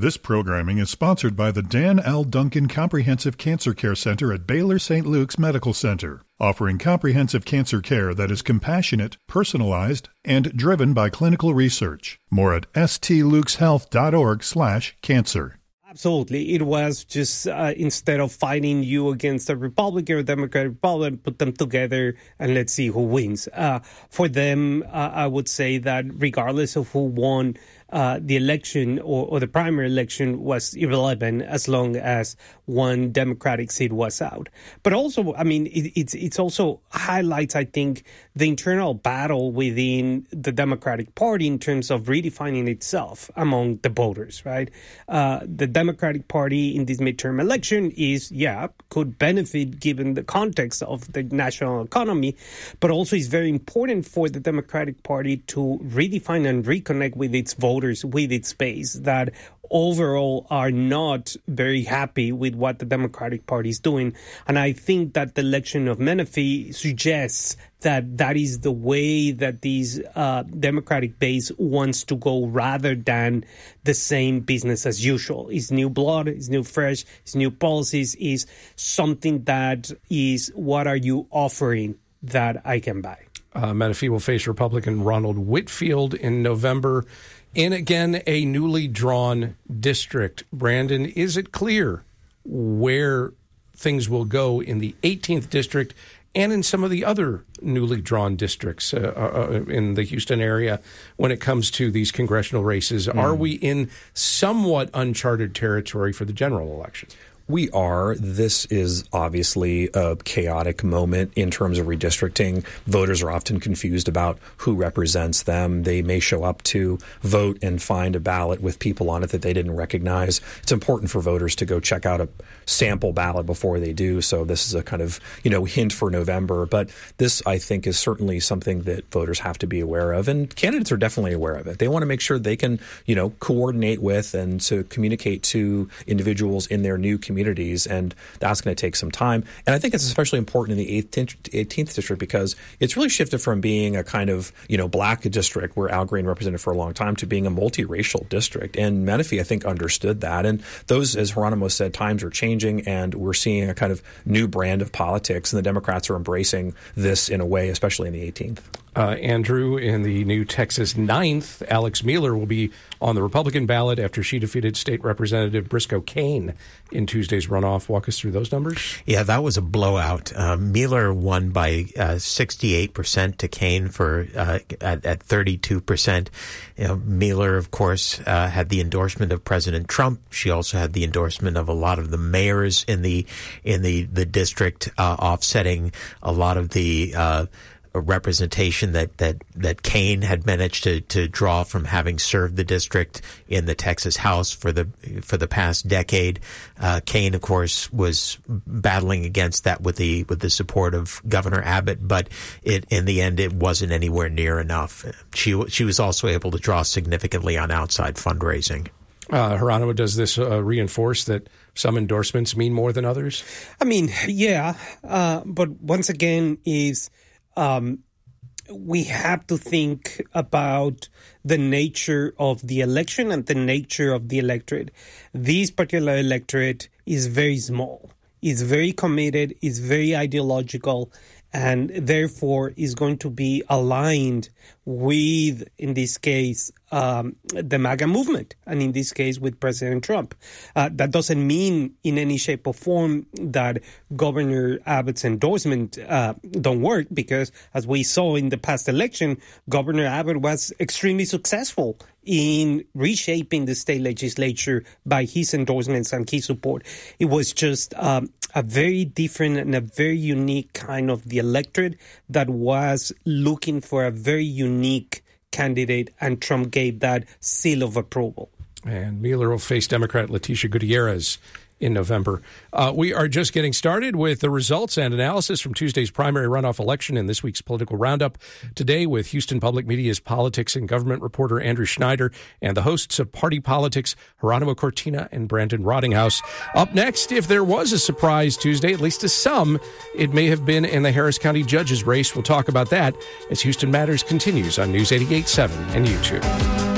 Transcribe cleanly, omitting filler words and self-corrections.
This programming is sponsored by the Dan L. Duncan Comprehensive Cancer Care Center at Baylor St. Luke's Medical Center, offering comprehensive cancer care that is compassionate, personalized, and driven by clinical research. More at stlukeshealth.org/cancer. Absolutely. It was just instead of fighting you against a Republican or Democratic Republican, put them together and let's see who wins. For them, I would say that regardless of who won, the election or the primary election was irrelevant as long as one Democratic seat was out. But also, I mean, it's also highlights, I think, the internal battle within the Democratic Party in terms of redefining itself among the voters, right? The Democratic Party in this midterm election could benefit given the context of the national economy, but also is very important for the Democratic Party to redefine and reconnect with its voters, with its base that overall are not very happy with what the Democratic Party is doing. And I think that the election of Menifee suggests that that is the way that these Democratic base wants to go rather than the same business as usual. It's new blood, it's new fresh, it's new policies, is something that is what are you offering that I can buy. Menifee will face Republican Ronald Whitfield in November in, again, a newly drawn district. Brandon, is it clear where things will go in the 18th district and in some of the other newly drawn districts in the Houston area when it comes to these congressional races? Are we in somewhat uncharted territory for the general election? We are. This is obviously a chaotic moment in terms of redistricting. Voters are often confused about who represents them. They may show up to vote and find a ballot with people on it that they didn't recognize. It's important for voters to go check out a sample ballot before they do. So this is a kind of, hint for November. But this, I think, is certainly something that voters have to be aware of. And candidates are definitely aware of it. They want to make sure they can, coordinate with and to communicate to individuals in their new communities, and that's going to take some time. And I think it's especially important in the 18th district because it's really shifted from being a kind of, black district where Al Green represented for a long time to being a multiracial district. And Menifee, I think, understood that. And those, as Geronimo said, times are changing, and we're seeing a kind of new brand of politics, and the Democrats are embracing this in a way, especially in the 18th. Andrew, in the new Texas 9th, Alex Mueller will be on the Republican ballot after she defeated State Representative Briscoe Cain in Tuesday's runoff. Walk us through those numbers. Yeah, that was a blowout. Mueller won by 68% to Cain at 32%. Mueller, of course, had the endorsement of President Trump. She also had the endorsement of a lot of the mayors in the district, offsetting a lot of the a representation that Cain had managed to draw from having served the district in the Texas House for the past decade. Cain, of course, was battling against that with the support of Governor Abbott, but in the end it wasn't anywhere near enough. She was also able to draw significantly on outside fundraising. Geronimo, does this reinforce that some endorsements mean more than others? I mean, yeah, but once again we have to think about the nature of the election and the nature of the electorate. This particular electorate is very small. It's very committed. It's very ideological, and therefore is going to be aligned with, in this case, the MAGA movement, and in this case with President Trump. That doesn't mean in any shape or form that Governor Abbott's endorsement don't work, because as we saw in the past election, Governor Abbott was extremely successful in reshaping the state legislature by his endorsements and his support. It was just a very different and a very unique kind of the electorate that was looking for a very unique candidate, and Trump gave that seal of approval. And Mueller will face Democrat Leticia Gutierrez in November. We are just getting started with the results and analysis from Tuesday's primary runoff election in this week's Political Roundup. Today with Houston Public Media's politics and government reporter Andrew Schneider and the hosts of Party Politics, Geronimo Cortina and Brandon Rottinghouse. Up next, if there was a surprise Tuesday, at least to some, it may have been in the Harris County judges race. We'll talk about that as Houston Matters continues on News 88.7 and YouTube.